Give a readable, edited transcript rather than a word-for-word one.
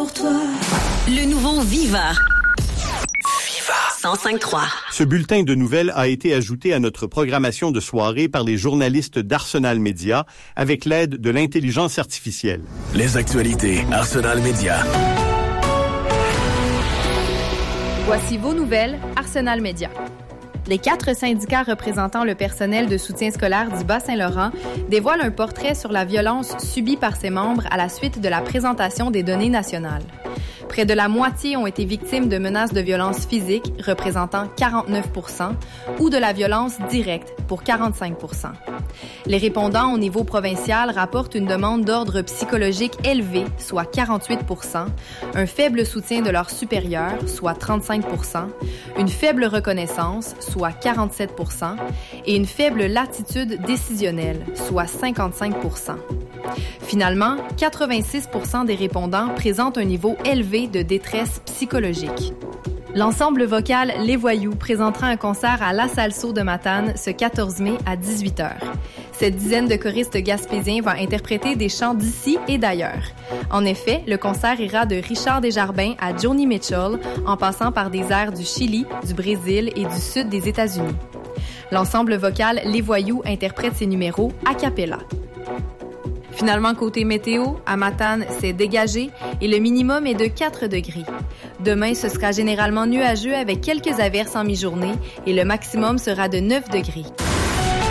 pour toi. Le nouveau Viva. 105.3. Ce bulletin de nouvelles a été ajouté à notre programmation de soirée par les journalistes d'Arsenal Média avec l'aide de l'intelligence artificielle. Les actualités Arsenal Média. Voici vos nouvelles Arsenal Média. Les 4 syndicats représentant le personnel de soutien scolaire du Bas-Saint-Laurent dévoilent un portrait sur la violence subie par ses membres à la suite de la présentation des données nationales. Près de la moitié ont été victimes de menaces de violence physique, représentant 49%, ou de la violence directe, pour 45%. Les répondants au niveau provincial rapportent une demande d'ordre psychologique élevée, soit 48%, un faible soutien de leurs supérieurs, soit 35%, une faible reconnaissance, soit 47%, et une faible latitude décisionnelle, soit 55%. Finalement, 86% des répondants présentent un niveau élevé de détresse psychologique. L'ensemble vocal Les Voyous présentera un concert à La Salso de Matane ce 14 mai à 18h. Cette dizaine de choristes gaspésiens va interpréter des chants d'ici et d'ailleurs. En effet, le concert ira de Richard Desjardins à Joni Mitchell, en passant par des airs du Chili, du Brésil et du sud des États-Unis. L'ensemble vocal Les Voyous interprète ses numéros a cappella. Finalement, côté météo, à Matane, c'est dégagé et le minimum est de 4 degrés. Demain, ce sera généralement nuageux avec quelques averses en mi-journée et le maximum sera de 9 degrés.